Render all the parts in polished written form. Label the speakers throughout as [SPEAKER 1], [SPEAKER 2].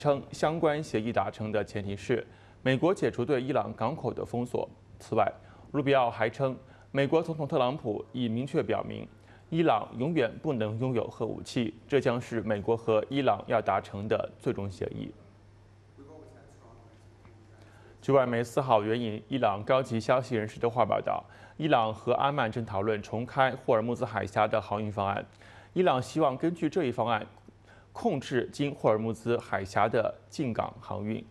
[SPEAKER 1] 称，相关协议达成的前提是美国解除对伊朗港口的封锁。此外，卢比奥还称，美国总统特朗普已明确表明，伊朗永远不能拥有核武器，这将是美国和伊朗要达成的最终协议。据外媒4号援引伊朗高级消息人士的话报道，伊朗和阿曼正讨论重开霍尔木兹海峡的航运方案。伊朗希望根据这一方案，控制经霍尔木兹海峡的进港航运。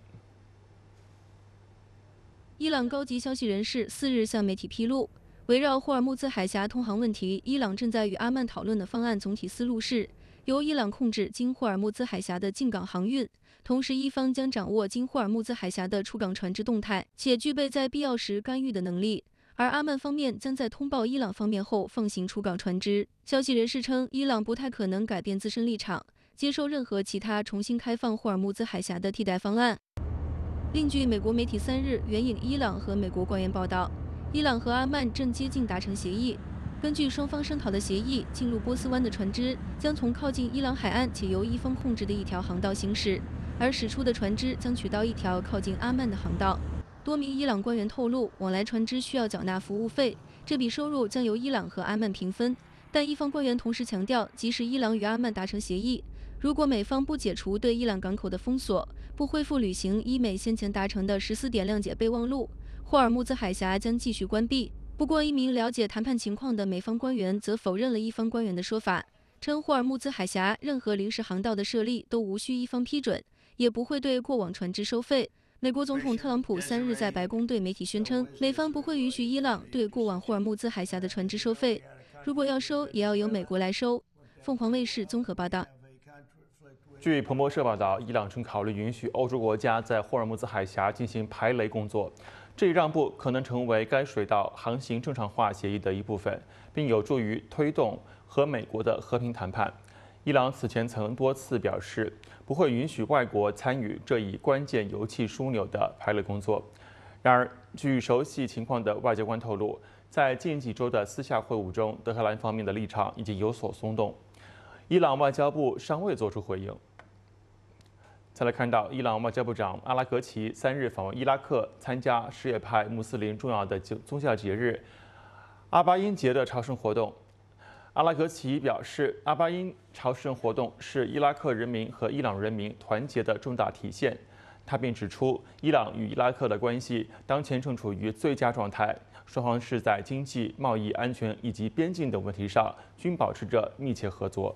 [SPEAKER 2] 伊朗高级消息人士4日向媒体披露，围绕霍尔木兹海峡通航问题，伊朗正在与阿曼讨论的方案总体思路是，由伊朗控制经霍尔木兹海峡的进港航运。同时，伊方将掌握经霍尔木兹海峡的出港船只动态，且具备在必要时干预的能力。而阿曼方面将在通报伊朗方面后放行出港船只。消息人士称，伊朗不太可能改变自身立场，接受任何其他重新开放霍尔木兹海峡的替代方案。另据美国媒体3日援引伊朗和美国官员报道，伊朗和阿曼正接近达成协议。根据双方商讨的协议，进入波斯湾的船只将从靠近伊朗海岸且由伊方控制的一条航道行驶，而驶出的船只将取到一条靠近阿曼的航道。多名伊朗官员透露，往来船只需要缴纳服务费，这笔收入将由伊朗和阿曼平分。但伊方官员同时强调，即使伊朗与阿曼达成协议，如果美方不解除对伊朗港口的封锁，不恢复履行伊美先前达成的14点谅解备忘录，霍尔木兹海峡将继续关闭。不过，一名了解谈判情况的美方官员则否认了伊方官员的说法，称霍尔木兹海峡任何临时航道的设立都无需伊方批准，也不会对过往船只收费。美国总统特朗普3日在白宫对媒体宣称，美方不会允许伊朗对过往霍尔木兹海峡的船只收费，如果要收，也要由美国来收。凤凰卫视综合报道。
[SPEAKER 1] 据彭博社报道，伊朗正考虑允许欧洲国家在霍尔木兹海峡进行排雷工作，这一让步可能成为该水道航行正常化协议的一部分，并有助于推动和美国的和平谈判。伊朗此前曾多次表示，不会允许外国参与这一关键油气枢纽的排雷工作。然而，据熟悉情况的外交官透露，在近几周的私下会晤中，德黑兰方面的立场已经有所松动。伊朗外交部尚未作出回应。再来看到，伊朗外交部长阿拉格齐3日访问伊拉克，参加什叶派穆斯林重要的宗教节日阿巴因节的朝圣活动。阿拉格齐表示，阿巴因朝圣活动是伊拉克人民和伊朗人民团结的重大体现。他并指出，伊朗与伊拉克的关系当前正处于最佳状态，双方是在经济、贸易、安全以及边境等问题上均保持着密切合作。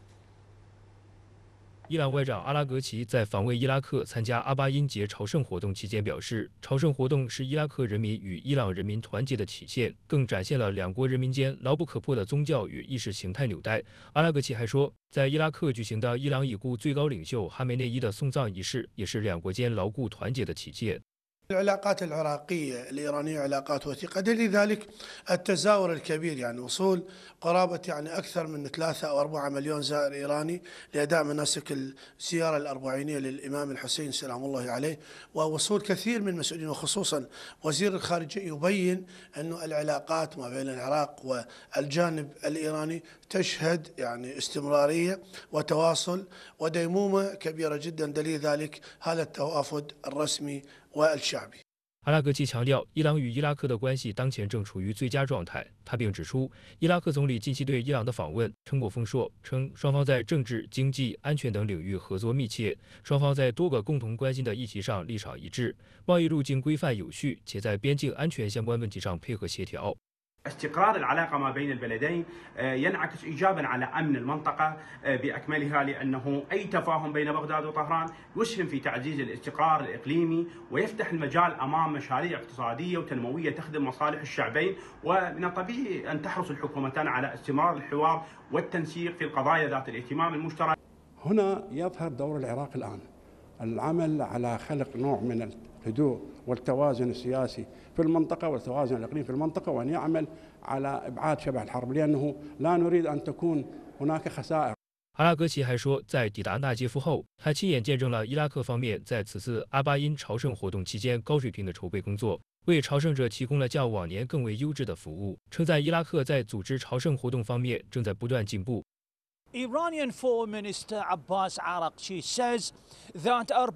[SPEAKER 3] 伊朗外长阿拉格齐在访问伊拉克参加阿巴因节朝圣活动期间表示，朝圣活动是伊拉克人民与伊朗人民团结的体现，更展现了两国人民间牢不可破的宗教与意识形态纽带。阿拉格齐还说，在伊拉克举行的伊朗已故最高领袖哈梅内伊的送葬仪式，也是两国间牢固团结的体现。
[SPEAKER 4] العلاقات العراقية الإيرانية علاقات وثيقة، دليل ذلك التزاور الكبير، يعني وصول قرابة أكثر من 3 أو 4 مليون زائر إيراني لأداء مناسك الزيارة الأربعينية للإمام الحسين سلام الله عليه، ووصول كثير من المسؤولين وخصوصا وزير الخارجية يبين أن العلاقات ما بين العراق والجانب الإيراني تشهد استمرارية وتواصل وديمومة كبيرة جدا، دليل ذلك هذا التوافد الرسمي والشعبي。
[SPEAKER 3] 阿拉格齐强调，伊朗与伊拉克的关系当前正处于最佳状态。他并指出，伊拉克总理近期对伊朗的访问成果丰硕，称双方在政治、经济、安全等领域合作密切，双方在多个共同关心的议题上立场一致，贸易路径规范有序，且在边境安全相关问题上配合协调。
[SPEAKER 5] استقرار العلاقة ما بين البلدين ينعكس إيجابا على أمن المنطقة بأكملها، لأنه أي تفاهم بين بغداد وطهران يسهم في تعزيز الاستقرار الإقليمي ويفتح المجال أمام مشاريع اقتصادية وتنموية تخدم مصالح الشعبين، ومن الطبيعي أن تحرص الحكومتان على استمرار الحوار والتنسيق في القضايا ذات الاهتمام المشترك.
[SPEAKER 6] هنا يظهر دور العراق الآن، العمل على خلق نوع من الهدوء والتوازن السياسي في المنطقة والتوازن الإقليمي في المنطقة، وأن يعمل على إبعاد شبح الحرب، لأنه لا نريد أن تكون هناك خسائر。
[SPEAKER 3] 阿拉格齐还说，在抵达纳杰夫后，他亲眼见证了伊拉克方面在此次阿巴因朝圣活动期间高水平的筹备工作，为朝圣者提供了较往年更为优质的服务，称赞伊拉克在组织朝圣活动方面正在不断进步。
[SPEAKER 7] Iranian Foreign Minister Abbas Araghchi says that